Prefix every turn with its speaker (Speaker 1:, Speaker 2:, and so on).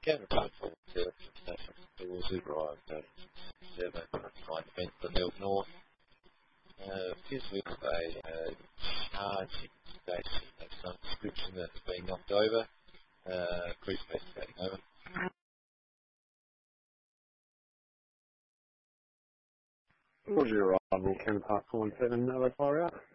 Speaker 1: Counterpart 47, National Stores, arrived at 7, 9 defence to Milk North. Appears with a charging station of some description that's been knocked over. Cruise investigating over.
Speaker 2: Roger, arrival, Counterpart 47, no fire out.